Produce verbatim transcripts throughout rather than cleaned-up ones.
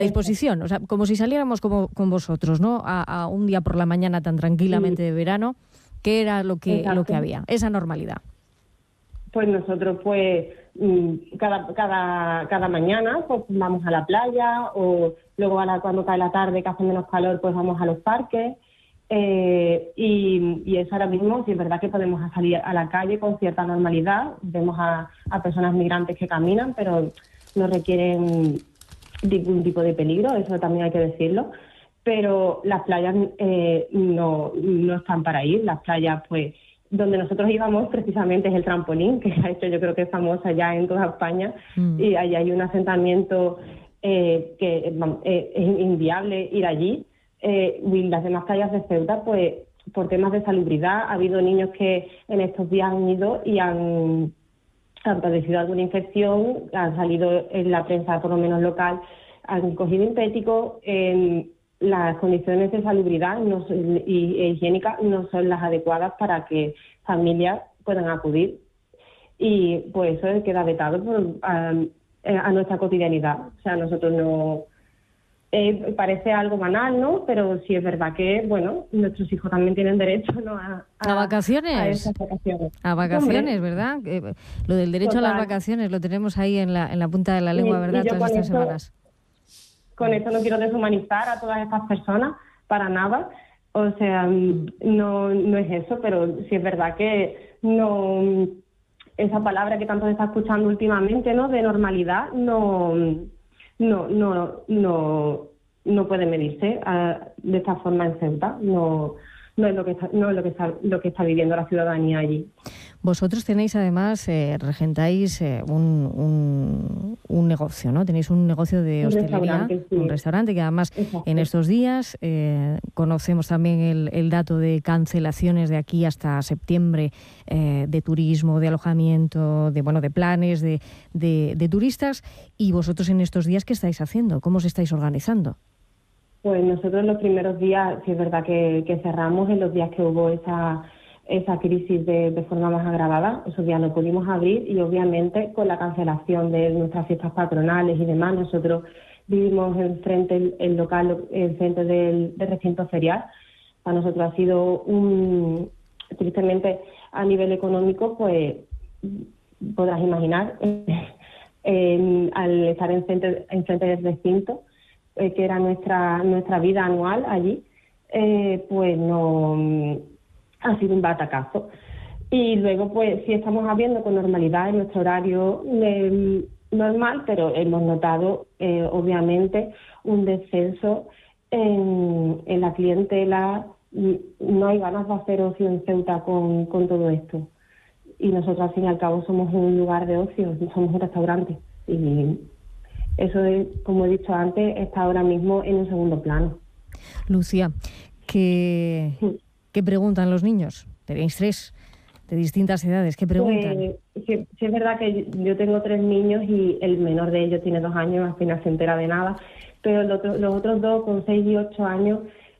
disposición, o sea, como si saliéramos como con vosotros, ¿no? A, a un día por la mañana tan tranquilamente de verano, ¿qué era lo que Exacto. lo que había? Esa normalidad. Pues nosotros, pues, cada cada cada mañana pues vamos a la playa, o luego a la, cuando cae la tarde, que hace menos calor, pues vamos a los parques. Eh, y, y eso ahora mismo, sí es verdad que podemos salir a la calle con cierta normalidad. Vemos a, a personas migrantes que caminan, pero no requieren ningún tipo de peligro, eso también hay que decirlo. Pero las playas eh, no, no están para ir. Las playas, pues, donde nosotros íbamos precisamente es el Trampolín, que ha hecho, yo creo que es famosa ya en toda España, mm. y ahí hay un asentamiento eh, que eh, es inviable ir allí. Eh, y las demás playas de Ceuta, pues, por temas de salubridad, ha habido niños que en estos días han ido y han, han padecido alguna infección, han salido en la prensa, por lo menos local, han cogido impéticos. Eh, las condiciones de salubridad no son, y e higiénica no son las adecuadas para que familias puedan acudir, y pues eso queda vetado por, a, a nuestra cotidianidad. O sea, nosotros no... Eh, parece algo banal, ¿no? Pero sí es verdad que, bueno, nuestros hijos también tienen derecho, ¿no? A, a, a vacaciones. A esas vacaciones. A vacaciones, Hombre. ¿verdad? Eh, lo del derecho Total. a las vacaciones lo tenemos ahí en la, en la punta de la lengua, y, ¿verdad? Y yo Todas estas esto, semanas. Con esto no quiero deshumanizar a todas estas personas, para nada. O sea, mm. no, no es eso, pero sí es verdad que no... Esa palabra que tanto se está escuchando últimamente, ¿no? De normalidad, no... No, no, no, no puede medirse uh, de esta forma en Ceuta. No, no es lo que está, no es lo que está, lo que está viviendo la ciudadanía allí. Vosotros tenéis además, eh, regentáis eh, un, un, un negocio, ¿no? Tenéis un negocio de hostelería, un restaurante, sí. un restaurante que además Exacto. en estos días eh, conocemos también el, el dato de cancelaciones de aquí hasta septiembre eh, de turismo, de alojamiento, de bueno, de planes, de, de, de turistas. Y vosotros en estos días, ¿qué estáis haciendo? ¿Cómo os estáis organizando? Pues nosotros los primeros días, sí es verdad que, que cerramos en los días que hubo esa... esa crisis de, de forma más agravada. Esos días no pudimos abrir, y obviamente con la cancelación de nuestras fiestas patronales y demás, nosotros vivimos enfrente el, el local, el centro del, del recinto ferial. Para nosotros ha sido un, tristemente a nivel económico, pues podrás imaginar, eh, al estar en frente, en frente del recinto, eh, que era nuestra, nuestra vida anual allí, eh, pues no... ha sido un batacazo. Y luego, pues, sí estamos abriendo con normalidad en nuestro horario eh, normal, pero hemos notado, eh, obviamente, un descenso en, en la clientela. No hay ganas de hacer ocio en Ceuta con, con todo esto. Y nosotros, al fin y al cabo, somos un lugar de ocio, somos un restaurante. Y eso, es, como he dicho antes, está ahora mismo en un segundo plano. Lucía, que... Sí. ¿Qué preguntan los niños? Tenéis tres de distintas edades. ¿Qué preguntan? Pues, sí, sí es verdad que yo tengo tres niños y el menor de ellos tiene dos años, apenas se entera de nada. Pero los, los otros dos, con seis y ocho años,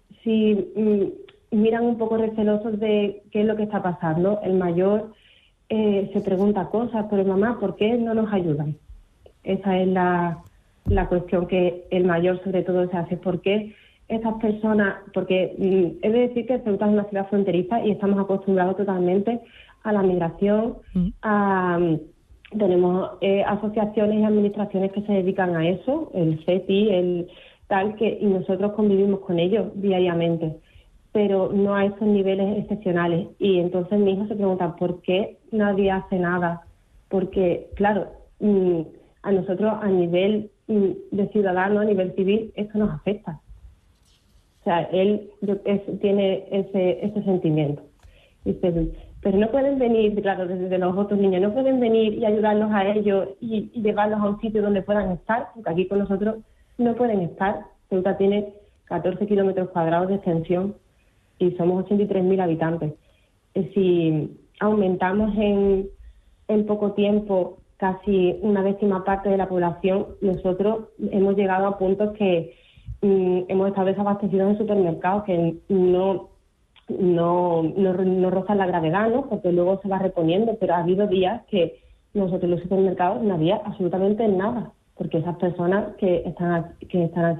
sí mm, miran un poco recelosos de qué es lo que está pasando. El mayor eh, se pregunta cosas, pero mamá, ¿por qué no nos ayudan? Esa es la, la cuestión que el mayor sobre todo se hace. ¿Por qué estas personas? Porque mm, he de decir que Ceuta es una ciudad fronteriza y estamos acostumbrados totalmente a la migración. Mm. A, tenemos eh, asociaciones y administraciones que se dedican a eso, el C E T I, el tal, que y nosotros convivimos con ellos diariamente, pero no a esos niveles excepcionales. Y entonces mi hijo se pregunta, ¿por qué nadie hace nada? Porque, claro, mm, a nosotros a nivel mm, de ciudadano, a nivel civil, esto nos afecta. O sea, él es, tiene ese, ese sentimiento. Dice, pero no pueden venir, claro, desde los otros niños, no pueden venir y ayudarnos a ellos y, y llevarlos a un sitio donde puedan estar, porque aquí con nosotros no pueden estar. Ceuta tiene catorce kilómetros cuadrados de extensión y somos ochenta y tres mil habitantes. Si aumentamos en, en poco tiempo casi una décima parte de la población, nosotros hemos llegado a puntos que mm, hemos estado desabastecidos en supermercados que no, no, no, no rozan la gravedad, ¿no? Porque luego se va reponiendo, pero ha habido días que nosotros en los supermercados no había absolutamente nada. porque esas personas que están que están